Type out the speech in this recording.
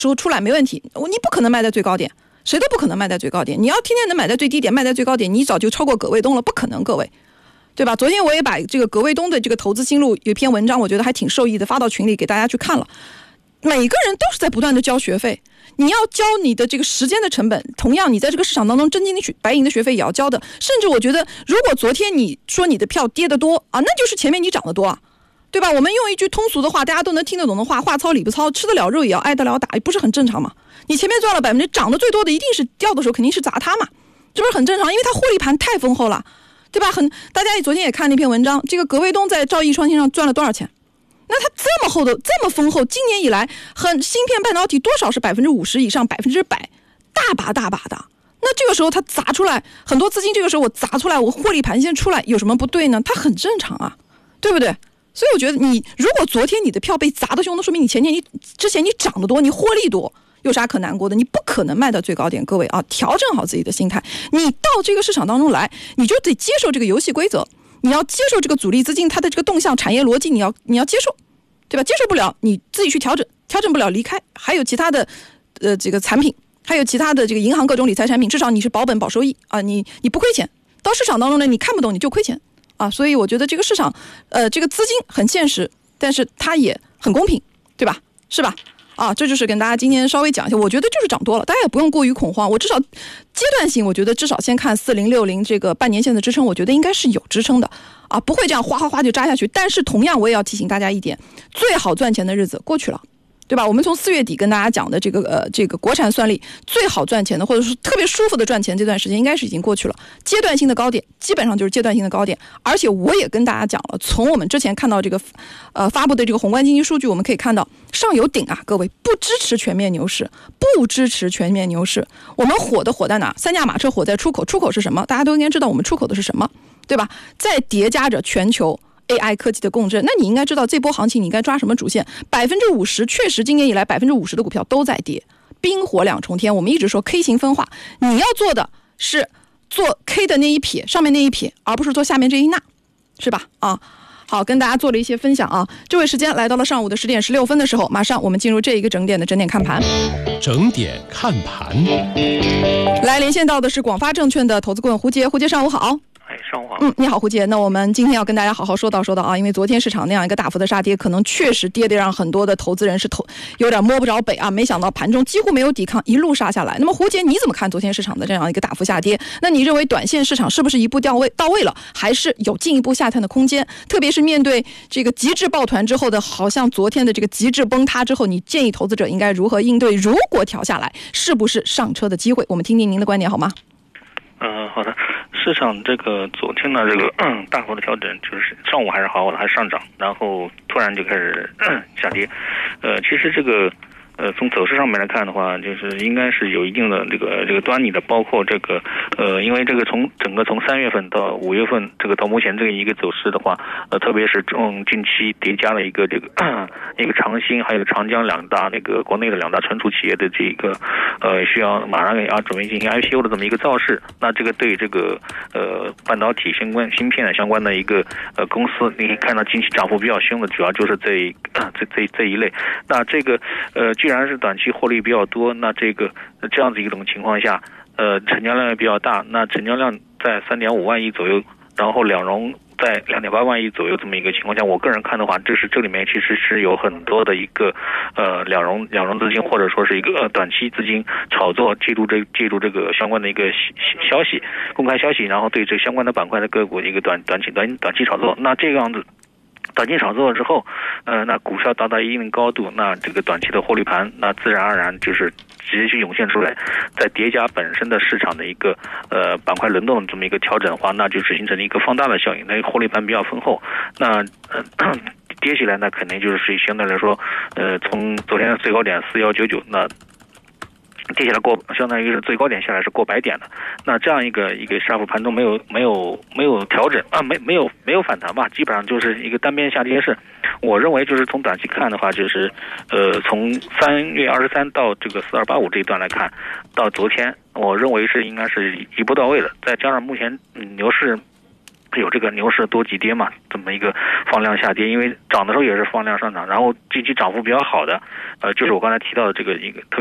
时候出来没问题，你不可能卖在最高点，谁都不可能卖在最高点。你要天天能买在最低点，卖在最高点，你早就超过葛卫东了，不可能，各位，对吧？昨天我也把这个葛卫东的这个投资心路有一篇文章，我觉得还挺受益的，发到群里给大家去看了。每个人都是在不断的交学费，你要交你的这个时间的成本，同样你在这个市场当中真金白银的学费也要交的。甚至我觉得，如果昨天你说你的票跌得多啊，那就是前面你涨得多啊，对吧？我们用一句通俗的话，大家都能听得懂的话，话糙理不糙，吃得了肉也要挨得了打，不是很正常吗？你前面赚了%，涨得最多的一定是掉的时候肯定是砸它嘛，这不是很正常？因为它获利盘太丰厚了，对吧？大家昨天也看那篇文章，这个葛卫东在兆易创新上赚了多少钱？那它这么厚的，这么丰厚，今年以来芯片半导体多少是50%以上100%，大把大把的。那这个时候它砸出来很多资金，这个时候我砸出来，我获利盘先出来，有什么不对呢？它很正常啊，对不对？所以我觉得你如果昨天你的票被砸得凶，那说明你之前你涨得多，你获利多，有啥可难过的？你不可能卖到最高点，各位啊，调整好自己的心态。你到这个市场当中来，你就得接受这个游戏规则。你要接受这个主力资金它的这个动向产业逻辑，你要接受，对吧？接受不了你自己去调整不了离开。还有其他的这个产品，还有其他的这个银行各种理财产品，至少你是保本保收益啊，你不亏钱。到市场当中呢，你看不懂你就亏钱啊。所以我觉得这个市场这个资金很现实，但是它也很公平，对吧？是吧？啊，这就是跟大家今天稍微讲一下，我觉得就是涨多了，大家也不用过于恐慌。我至少阶段性，我觉得至少先看4060这个半年线的支撑，我觉得应该是有支撑的啊，不会这样哗哗哗就扎下去。但是同样，我也要提醒大家一点，最好赚钱的日子过去了，对吧？我们从4月底跟大家讲的这个国产算力最好赚钱的，或者是特别舒服的赚钱这段时间，应该是已经过去了。阶段性的高点基本上就是阶段性的高点，而且我也跟大家讲了，从我们之前看到这个发布的这个宏观经济数据，我们可以看到上有顶啊，各位不支持全面牛市，不支持全面牛市。我们火在哪？三驾马车火在出口，出口是什么？大家都应该知道我们出口的是什么，对吧？再叠加着全球AI 科技的共振，那你应该知道这波行情你应该抓什么主线？50%确实今年以来50%的股票都在跌，冰火两重天。我们一直说 K 型分化，你要做的是做 K 的那一撇，上面那一撇，而不是做下面这一捺，是吧？啊，好，跟大家做了一些分享啊。这位时间来到了上午的10点16分的时候，马上我们进入这一个整点的整点看盘。 整点看盘， 来连线到的是广发证券的投资顾问胡杰，胡杰上午好。 上午好。 你好，胡杰。那我们今天要跟大家好好说道啊，因为昨天市场那样一个大幅的杀跌，可能确实跌得让很多的投资人是有点摸不着北啊。没想到盘中几乎没有抵抗，一路杀下来。那么胡杰，你怎么看昨天市场的这样一个大幅下跌？那你认为短线市场是不是一步到位了，还是有进一步下探的空间？特别是面对这个极致抱团之后的，好像昨天的这个极致崩塌之后，你建议投资者应该如何应对？如果调下来，是不是上车的机会？我们听听您的观点好吗？ 好的。市场这个昨天的这个大幅的调整，就是上午还是好好的，还上涨，然后突然就开始下跌。其实这个从走势上面来看的话，就是应该是有一定的这个端倪的，包括这个因为这个从3月份到5月份，这个到目前这个一个走势的话，特别是近期叠加了一个一个长兴还有长江两大那个国内的2大存储企业的这个需要马上准备进行 IPO 的这么一个造势，那这个对这个半导体相关芯片相关的一个公司，你可以看到近期涨幅比较凶的，主要就是这一类。那这个既然是短期获利比较多，那这样子一种情况下，成交量也比较大，那成交量在3.5万亿左右，然后两融在2.8万亿左右这么一个情况下，我个人看的话，这里面其实是有很多的一个两融资金，或者说是一个短期资金炒作，借助这个相关的一个消息，公开消息，然后对这相关的板块的个股一个短期炒作，那这个样子。短期炒作之后，那股票达到一定高度，那这个短期的获利盘，那自然而然就是直接去涌现出来，再叠加本身的市场的一个板块轮动这么一个调整的话，那就是形成了一个放大的效应，那获利盘比较丰厚，那跌起来呢，肯定就是相对来说，从昨天的最高点4199，那跌下来相当于是最高点下来是过100点的，那这样一个杀幅盘中没有调整啊，没有反弹吧，基本上就是一个单边下跌式。我认为就是从短期看的话，就是从3月23到这个4285这一段来看，到昨天，我认为是应该是一步到位的，再加上目前牛市有这个牛市多急跌嘛，这么一个放量下跌，因为涨的时候也是放量上涨，然后近期涨幅比较好的，就是我刚才提到的这个一个特